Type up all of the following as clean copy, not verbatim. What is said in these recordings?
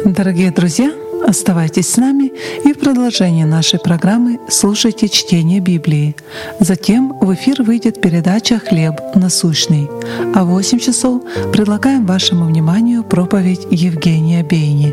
Дорогие друзья, оставайтесь с нами и в продолжении нашей программы слушайте чтение Библии. Затем в эфир выйдет передача «Хлеб насущный», а в 8 часов предлагаем вашему вниманию проповедь Евгения Бейни.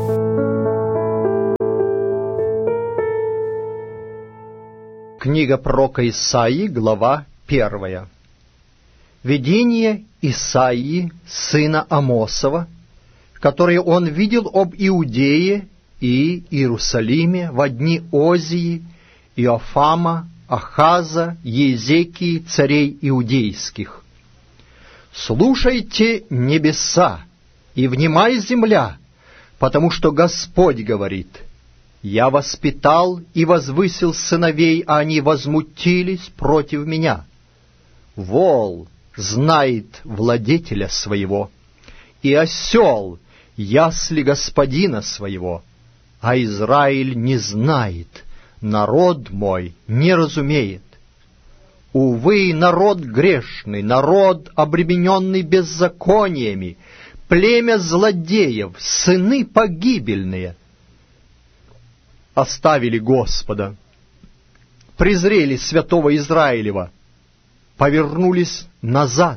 Книга пророка Исаии, глава 1. Видение Исаии, сына Амосова, которое он видел об Иудее и Иерусалиме во дни Озии, Иофама, Ахаза, Иезекии, царей иудейских. «Слушайте, небеса, и внимай, земля, потому что Господь говорит: я воспитал и возвысил сыновей, а они возмутились против меня. Вол знает владетеля своего, и осел ясли господина своего, а Израиль не знает, народ мой не разумеет. Увы, народ грешный, народ, обремененный беззакониями, племя злодеев, сыны погибельные, оставили Господа, презрели святого Израилева, повернулись назад.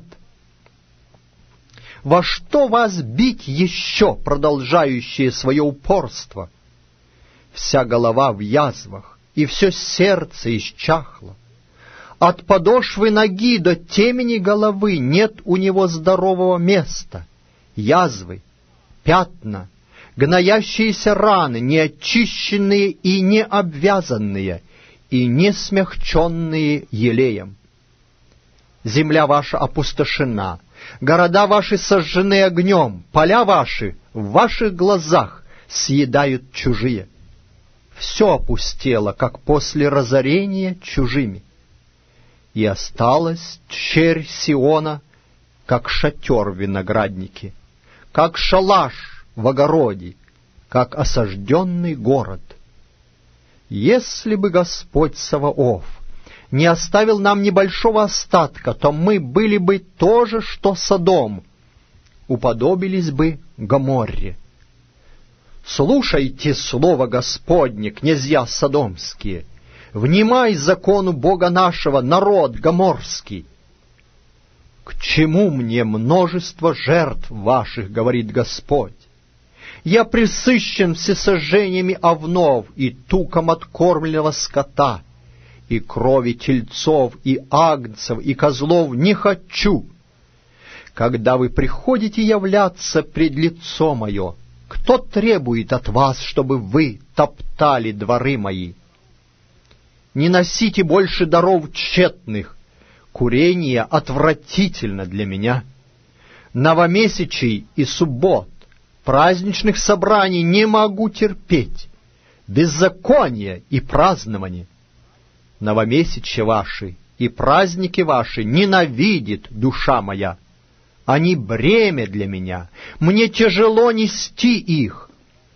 Во что вас бить еще, продолжающее свое упорство? Вся голова в язвах, и все сердце исчахло. От подошвы ноги до темени головы нет у него здорового места. Язвы, пятна, гноящиеся раны, неочищенные и не обвязанные, и не смягченные елеем. Земля ваша опустошена, города ваши сожжены огнем, поля ваши в ваших глазах съедают чужие. Все опустело, как после разорения чужими. И осталась черь Сиона, как шатер в винограднике, как шалаш в огороде, как осажденный город. Если бы Господь Саваоф не оставил нам небольшого остатка, то мы были бы то же, что Содом, уподобились бы Гоморре. Слушайте слово Господне, князья содомские, внимай закону Бога нашего, народ гоморский. К чему мне множество жертв ваших, говорит Господь? Я пресыщен всесожжениями овнов и туком откормленного скота, и крови тельцов, и агнцев, и козлов не хочу. Когда вы приходите являться пред лицо мое, кто требует от вас, чтобы вы топтали дворы мои? Не носите больше даров тщетных, курение отвратительно для меня. Новомесячий и суббот, праздничных собраний не могу терпеть, беззаконие и празднование. Новомесячья ваши и праздники ваши ненавидит душа моя. Они бремя для меня, мне тяжело нести их.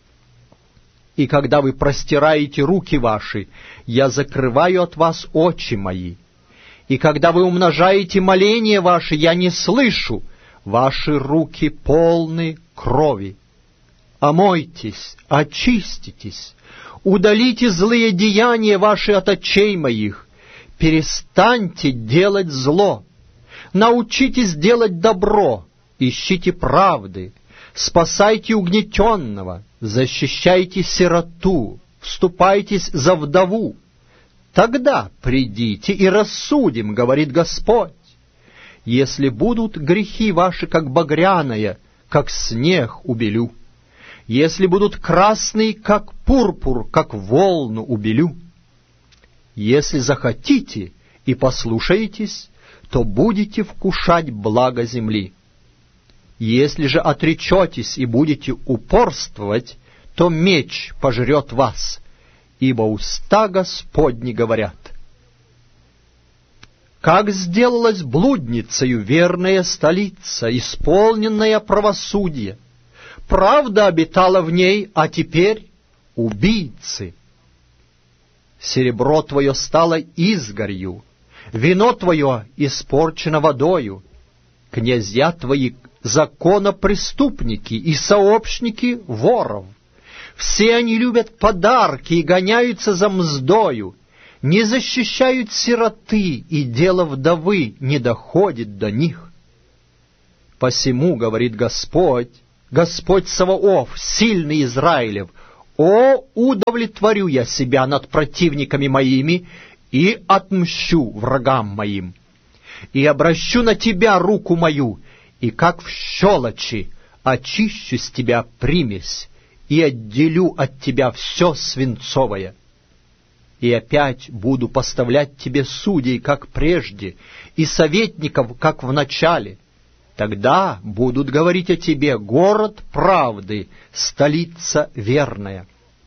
И когда вы простираете руки ваши, я закрываю от вас очи мои. И когда вы умножаете моления ваши, я не слышу, ваши руки полны крови. Омойтесь, очиститесь, удалите злые деяния ваши от очей моих, перестаньте делать зло. Научитесь делать добро, ищите правды, спасайте угнетенного, защищайте сироту, вступайтесь за вдову. Тогда придите и рассудим, говорит Господь. Если будут грехи ваши, как багряное, как снег убелю. Если будут красные, как пурпур, как волну убелю. Если захотите и послушаетесь, то будете вкушать благо земли. Если же отречетесь и будете упорствовать, то меч пожрет вас, ибо уста Господни говорят. Как сделалась блудницею верная столица, исполненная правосудия! Правда обитала в ней, а теперь убийцы. Серебро твое стало изгорью, вино твое испорчено водою, князья твои законопреступники и сообщники воров. Все они любят подарки и гоняются за мздою, не защищают сироты, и дело вдовы не доходит до них. Посему, говорит Господь, Господь Саваоф, сильный Израилев: «О, удовлетворю я себя над противниками моими и отмщу врагам моим, и обращу на тебя руку мою, и как в щелочи очищу с тебя примесь, и отделю от тебя все свинцовое. И опять буду поставлять тебе судей, как прежде, и советников, как в начале. Тогда будут говорить о тебе: город правды, столица верная.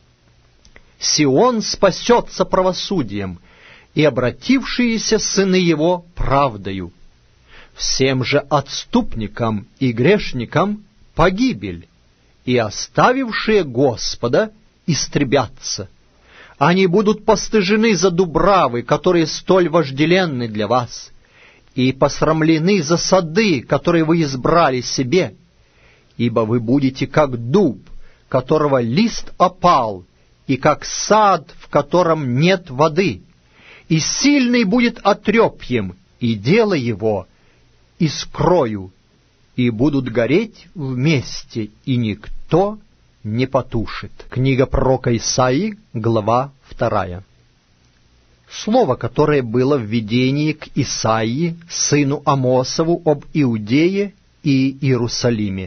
Сион спасется правосудием, и обратившиеся сыны его правдою. Всем же отступникам и грешникам погибель, и оставившие Господа истребятся. Они будут постыжены за дубравы, которые столь вожделенны для вас, и посрамлены за сады, которые вы избрали себе, ибо вы будете как дуб, которого лист опал, и как сад, в котором нет воды, и сильный будет отрепьем, и дело его искрою, и будут гореть вместе, и никто не потушит». Книга пророка Исаии, глава 2. Слово, которое было в видении к Исаии, сыну Амосову, об Иудее и Иерусалиме.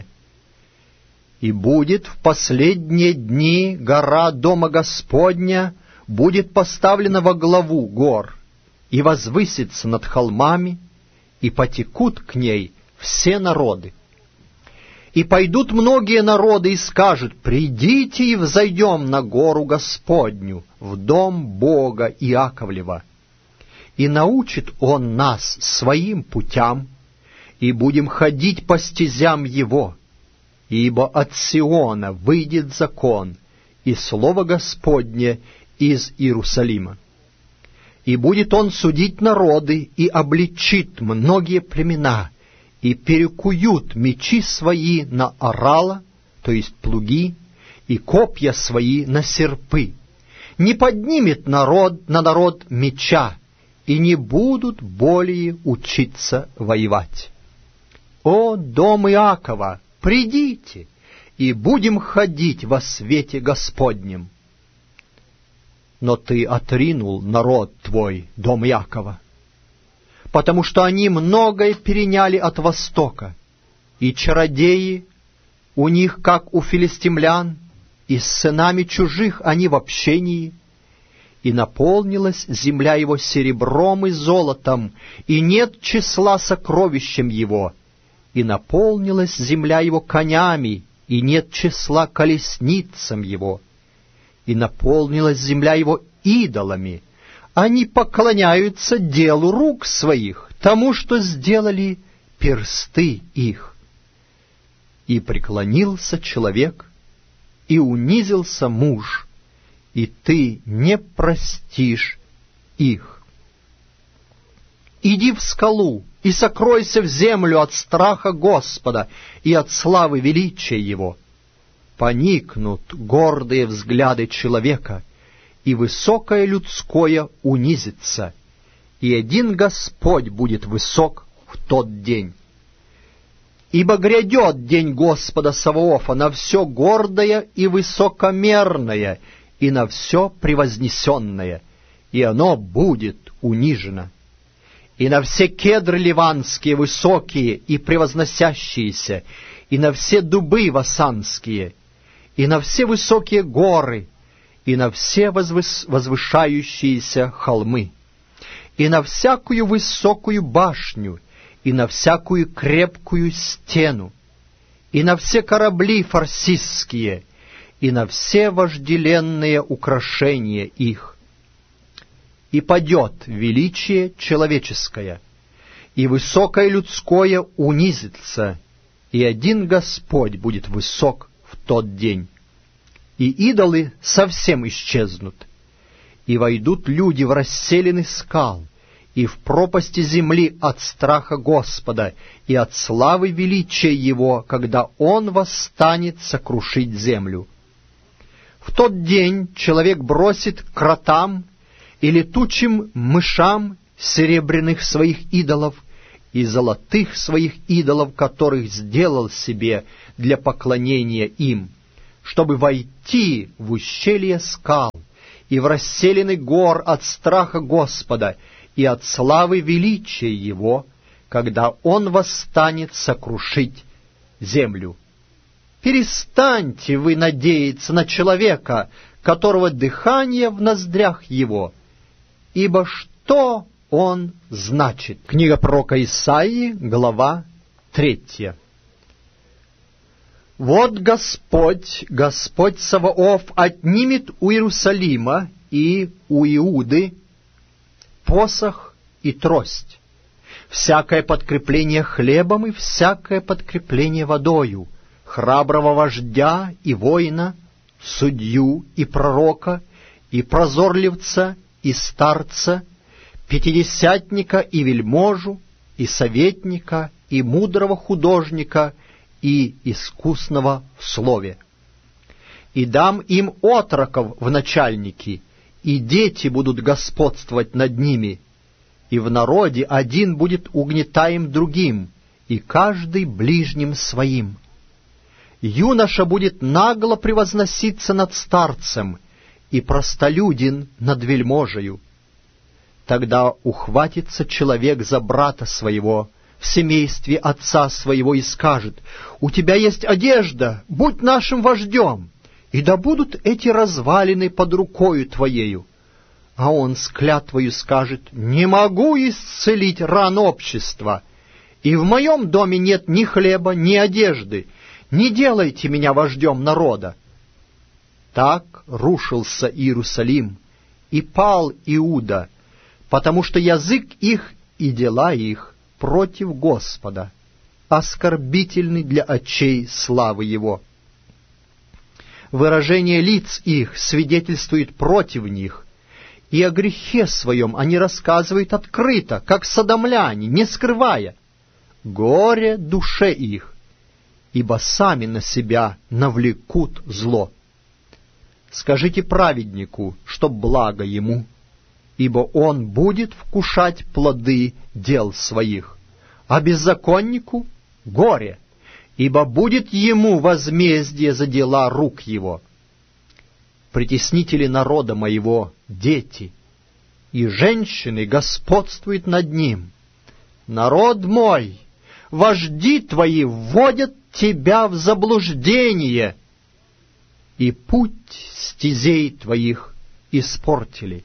«И будет в последние дни гора Дома Господня будет поставлена во главу гор, и возвысится над холмами, и потекут к ней все народы. И пойдут многие народы и скажут: придите и взойдем на гору Господню, в дом Бога Иаковлева. И научит Он нас своим путям, и будем ходить по стезям Его. Ибо от Сиона выйдет закон, и слово Господне из Иерусалима. И будет Он судить народы, и обличит многие племена, и перекуют мечи свои на орала, то есть плуги, и копья свои на серпы. Не поднимет народ на народ меча, и не будут более учиться воевать. О, дом Иакова, придите, и будем ходить во свете Господнем. Но ты отринул народ твой, дом Иакова, потому что они многое переняли от Востока, и чародеи у них, как у филистимлян, и с сынами чужих они в общении, и наполнилась земля его серебром и золотом, и нет числа сокровищем его, и наполнилась земля его конями, и нет числа колесницам его, и наполнилась земля его идолами. Они поклоняются делу рук своих, тому, что сделали персты их. И преклонился человек, и унизился муж, и ты не простишь их. Иди в скалу и сокройся в землю от страха Господа и от славы величия Его. Поникнут гордые взгляды человека, и высокое людское унизится, и один Господь будет высок в тот день. Ибо грядет день Господа Саваофа на все гордое и высокомерное, и на все превознесенное, и оно будет унижено. И на все кедры ливанские высокие и превозносящиеся, и на все дубы васанские, и на все высокие горы, и на все возвышающиеся холмы, и на всякую высокую башню, и на всякую крепкую стену, и на все корабли фарсистские, и на все вожделенные украшения их. И падет величие человеческое, и высокое людское унизится, и один Господь будет высок в тот день. И идолы совсем исчезнут, и войдут люди в расселины скал, и в пропасти земли от страха Господа и от славы величия Его, когда Он восстанет сокрушить землю. В тот день человек бросит кротам и летучим мышам серебряных своих идолов и золотых своих идолов, которых сделал себе для поклонения им, чтобы войти в ущелье скал и в расселены гор от страха Господа и от славы величия Его, когда Он восстанет сокрушить землю. Перестаньте вы надеяться на человека, которого дыхание в ноздрях его, ибо что он значит? Книга пророка Исаии, глава 3. Вот Господь, Господь Саваоф, отнимет у Иерусалима и у Иуды посох и трость, всякое подкрепление хлебом и всякое подкрепление водою, храброго вождя и воина, судью и пророка, и прозорливца, и старца, пятидесятника и вельможу, и советника, и мудрого художника, и искусного в слове. И дам им отроков в начальники, и дети будут господствовать над ними, и в народе один будет угнетаем другим, и каждый ближним своим. Юноша будет нагло превозноситься над старцем, и простолюдин над вельможею. Тогда ухватится человек за брата своего в семействе отца своего и скажет: «У тебя есть одежда, будь нашим вождем, и да будут эти развалины под рукою твоею». А он с клятвою скажет: «Не могу исцелить ран общества, и в моем доме нет ни хлеба, ни одежды, не делайте меня вождем народа». Так рушился Иерусалим, и пал Иуда, потому что язык их и дела их против Господа, оскорбительный для очей славы Его. Выражение лиц их свидетельствует против них, и о грехе своем они рассказывают открыто, как содомляне, не скрывая. Горе душе их, ибо сами на себя навлекут зло. Скажите праведнику, что благо ему, ибо он будет вкушать плоды дел своих, а беззаконнику — горе, ибо будет ему возмездие за дела рук его. Притеснители народа моего — дети, и женщины господствуют над ним. Народ мой, вожди твои вводят тебя в заблуждение, и путь стезей твоих испортили.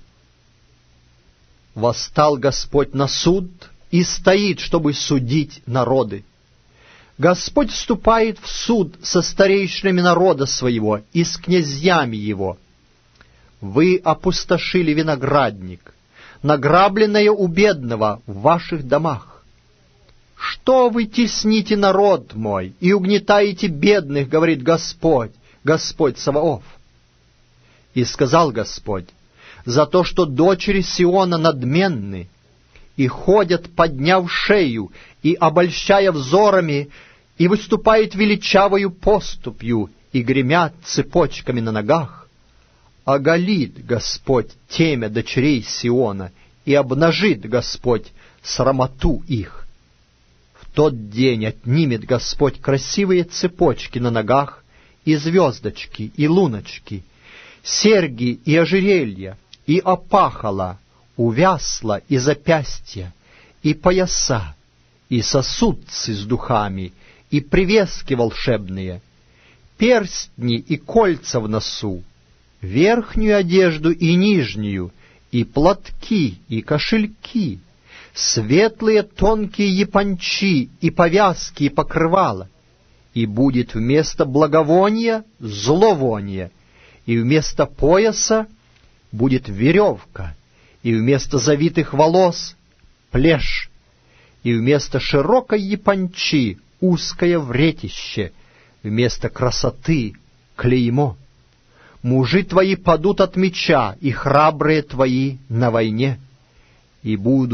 Восстал Господь на суд и стоит, чтобы судить народы. Господь вступает в суд со старейшинами народа своего и с князьями его. Вы опустошили виноградник, награбленное у бедного в ваших домах. Что вы тесните народ мой и угнетаете бедных, говорит Господь, Господь Саваоф. И сказал Господь: за то, что дочери Сиона надменны и ходят, подняв шею и обольщая взорами, и выступают величавою поступью и гремят цепочками на ногах, оголит Господь темя дочерей Сиона и обнажит Господь срамоту их. В тот день отнимет Господь красивые цепочки на ногах, и звездочки, и луночки, серьги и ожерелья, и опахала, увясла и запястья, и пояса, и сосудцы с духами, и привески волшебные, перстни и кольца в носу, верхнюю одежду и нижнюю, и платки, и кошельки, светлые тонкие япончи, и повязки, и покрывала. И будет вместо благовония зловоние, и вместо пояса будет веревка, и вместо завитых волос плешь, и вместо широкой япончи узкое вретище, вместо красоты клеймо. Мужи твои падут от меча, и храбрые твои на войне, и будут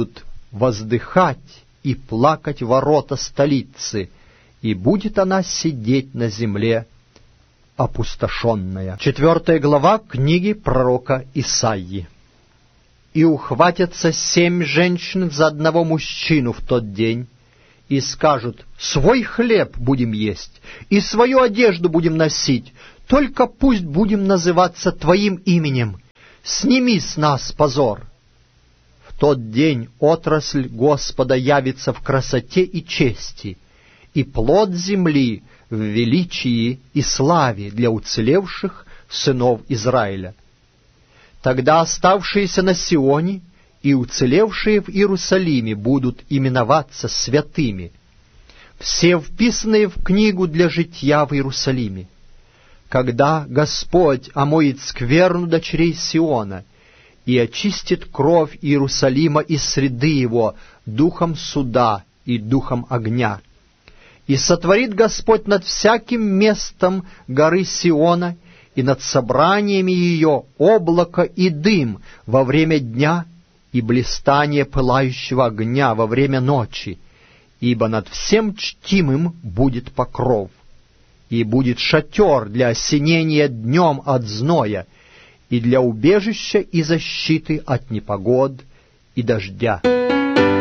воздыхать и плакать ворота столицы, и будет она сидеть на земле опустошенная». 4 глава книги пророка Исаии. «И ухватятся 7 женщин за одного мужчину в тот день, и скажут: свой хлеб будем есть, и свою одежду будем носить, только пусть будем называться Твоим именем. Сними с нас позор». В тот день отрасль Господа явится в красоте и чести, и плод земли в величии и славе для уцелевших сынов Израиля. Тогда оставшиеся на Сионе и уцелевшие в Иерусалиме будут именоваться святыми, все вписанные в книгу для житья в Иерусалиме. Когда Господь омоет скверну дочерей Сиона и очистит кровь Иерусалима из среды его духом суда и духом огня, и сотворит Господь над всяким местом горы Сиона и над собраниями ее облако и дым во время дня и блистание пылающего огня во время ночи, ибо над всем чтимым будет покров, и будет шатер для осенения днем от зноя, и для убежища и защиты от непогод и дождя».